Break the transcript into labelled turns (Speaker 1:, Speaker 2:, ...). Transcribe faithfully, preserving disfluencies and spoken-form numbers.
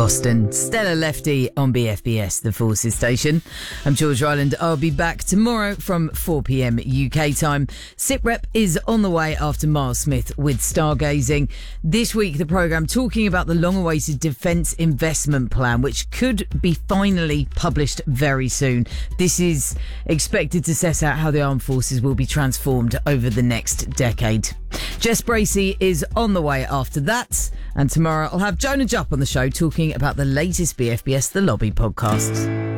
Speaker 1: Boston. Stella Lefty on B F B S, the Forces station. I'm George Ryland. I'll be back tomorrow from four p.m. U K time. SITREP is on the way after Miles Smith with Stargazing. This week, the programme talking about the long-awaited Defence Investment Plan, which could be finally published very soon. This is expected to set out how the armed forces will be transformed over the next decade. Jess Bracey is on the way after that. And tomorrow I'll have Jonah Jupp on the show talking about the latest B F B S The Lobby podcast.